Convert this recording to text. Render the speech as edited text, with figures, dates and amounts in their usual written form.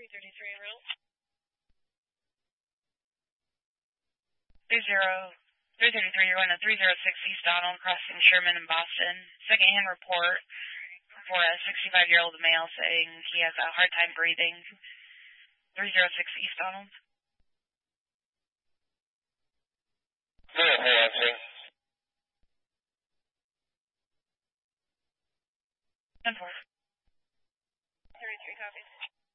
333 real. 333, you're going to 306 East Donald, crossing Sherman and Boston. Second-hand report for a 65-year-old male saying he has a hard time breathing. 306 East Donald. Hold on, sir. 10-4. 33 copies.